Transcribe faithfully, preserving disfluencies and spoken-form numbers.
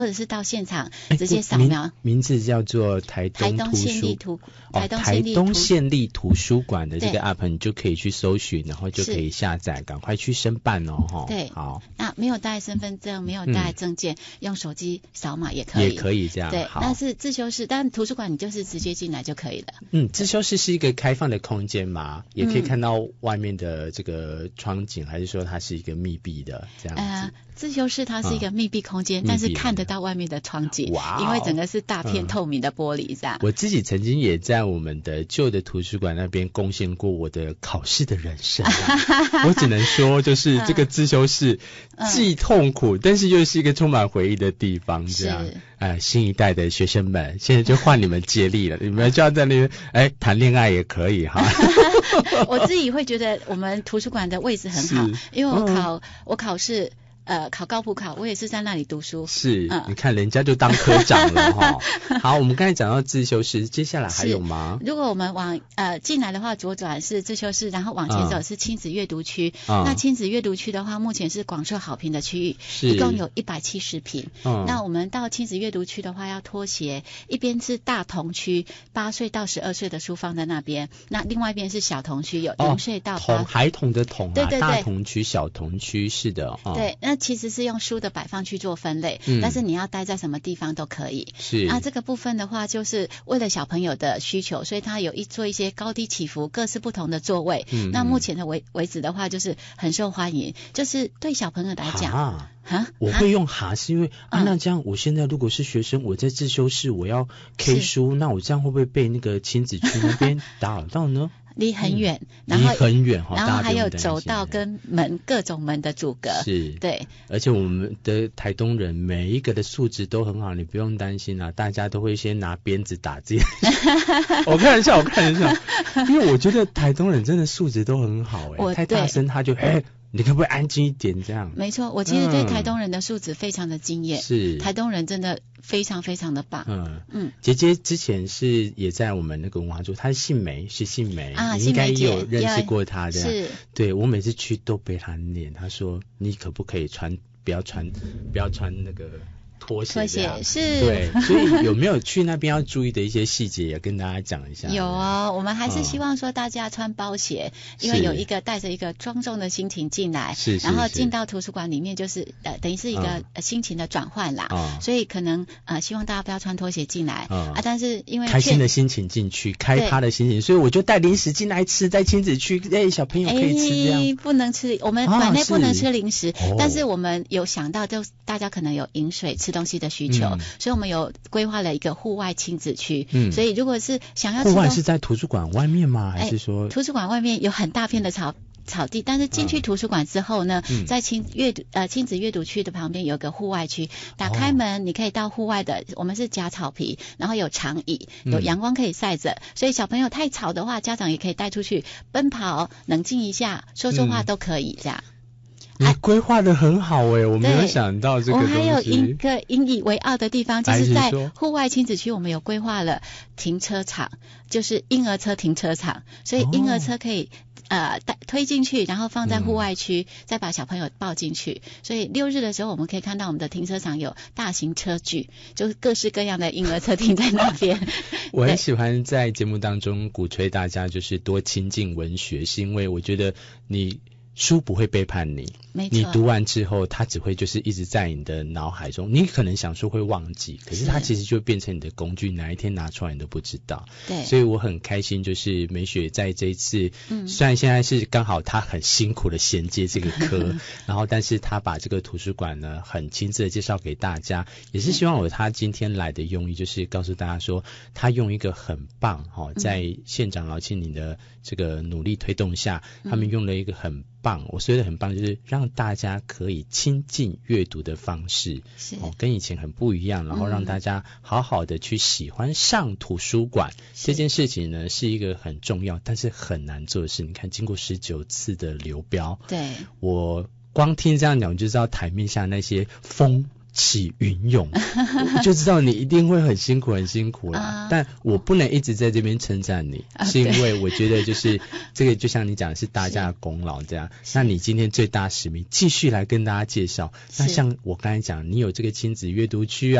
或者是到现场直接扫描。 名, 名字叫做台东图书台东台东县立图书馆的这个 app， 你就可以去搜寻，然后就可以下载，赶快去申办哦。 对， 好。 那没有带身份证，没有带证件，嗯、用手机扫码也可以， 也可以这样。 对，那是自修室，但图书馆你就是直接进来就可以了。 嗯，自修室是一个开放的空间嘛，也可以看到外面的这个窗景，嗯、还是说它是一个密闭的这样子？呃自修室它是一个密闭空间，嗯、但是看得到外面的窗景， 哇、 因为整个是大片透明的玻璃这样。 嗯、我自己曾经也在我们的旧的图书馆那边贡献过我的考试的人生、啊，我只能说就是这个自修室既痛苦，嗯、但是又是一个充满回忆的地方，这样。呃，新一代的学生们，现在就换你们接力了，你们就要在那边哎谈恋爱也可以哈。 我自己会觉得我们图书馆的位置很好，因为我考、嗯、我考试。呃，考高普考，我也是在那里读书。 是，嗯、你看人家就当科长了哈。好，我们刚才讲到自修室，接下来还有吗？ 如果我们往呃进来的话，左转是自修室，然后往前走是亲子阅读区。嗯、那亲子阅读区的话，目前是广受好评的区域，一共有一百七十坪。嗯、那我们到亲子阅读区的话，要脱鞋，一边是大童区，八岁到十二岁的书放在那边，那另外一边是小童区，有零岁到八、 哦、孩童的童、啊， 对对对， 大童区、小童区是的。 哦、对，那其实是用书的摆放去做分类，嗯、但是你要待在什么地方都可以。 是， 那这个部分的话，就是为了小朋友的需求，所以它有一做一些高低起伏、各式不同的座位。嗯、那目前的为为止的话，就是很受欢迎，就是对小朋友来讲。 啊，我会用哈是因为啊，那这样我现在如果是学生，我在自修室我要 K 书，那我这样会不会被那个亲子区那边打扰到呢？ 离很远， 嗯、 然后离很远哈， 然后还有走道跟门各种门的阻隔， 是， 对。 而且我们的台东人每一个的素质都很好，你不用担心啊，大家都会先拿鞭子打自己。我看一下，我看一下，因为我觉得台东人真的素质都很好哎、欸，太大声他就哎。你可不可以安静一点这样？ 没错，我其实对台东人的素质非常的惊艳。 是、嗯， 台东人真的非常非常的棒。嗯嗯，姐姐之前是也在我们那个文化处，她是姓梅，是姓梅， 啊， 你应该也有认识过她的。 是， 对我每次去都被她念，她说你可不可以穿，不要穿，不要穿那个。拖鞋， 拖鞋是， 对，所以有没有去那边要注意的一些细节，也跟大家讲一下？ 有哦，我们还是希望说大家穿包鞋，嗯、因为有一个带着一个庄重的心情进来， 是， 然后进到图书馆里面就是呃，等于是一个、嗯呃、心情的转换啦，嗯、所以可能呃，希望大家不要穿拖鞋进来、嗯、啊，但是因为开心的心情进去，开趴的心情，所以我就带零食进来吃，在亲子区，哎，小朋友可以吃这样， 不能吃，我们馆内不能吃零食，啊、但是我们有想到，就大家可能有饮水吃东西的需求、嗯、所以我们有规划了一个户外亲子区、嗯、所以如果是想要户外是在图书馆外面吗？还是说图书馆外面有很大片的草草地，但是进去图书馆之后呢、嗯、在亲阅读呃亲子阅读区的旁边有个户外区，打开门、哦、你可以到户外的，我们是夹草皮，然后有长椅，有阳光可以晒着、嗯、所以小朋友太吵的话，家长也可以带出去奔跑，冷静一下，说说话都可以这样。 你规划的很好哎、欸，我没有想到这个东西。 我还有一个引以为傲的地方，就是在户外亲子区，我们有规划了停车场，就是婴儿车停车场，所以婴儿车可以、哦、呃带推进去，然后放在户外区、嗯，再把小朋友抱进去。所以六日的时候，我们可以看到我们的停车场有大型车距，就是各式各样的婴儿车停在那边。 我很喜欢在节目当中鼓吹大家就是多亲近文学，是因为我觉得你。书不会背叛你， 没错， 你读完之后它只会就是一直在你的脑海中，你可能想说会忘记，可是它其实就变成你的工具，哪一天拿出来你都不知道。 对， 所以我很开心，就是美雪在这一次、嗯、虽然现在是刚好她很辛苦的衔接这个科然后但是她把这个图书馆呢很亲自的介绍给大家，也是希望有她今天来的用意，就是告诉大家说她用一个很棒、哦、在县长劳庆宁的这个努力推动下、嗯、他们用了一个很棒，我说的很棒，就是让大家可以亲近阅读的方式， 是、 哦、跟以前很不一样，然后让大家好好的去喜欢上图书馆、嗯、这件事情呢是一个很重要但是很难做的事。你看经过十九次的流标， 对， 我光听这样讲我就知道台面下那些疯起云涌，我就知道你一定会很辛苦很辛苦啦、啊、但我不能一直在这边称赞你、啊、是因为我觉得就是这个就像你讲的是大家的功劳这样，那你今天最大使命继续来跟大家介绍，那像我刚才讲你有这个亲子阅读区啊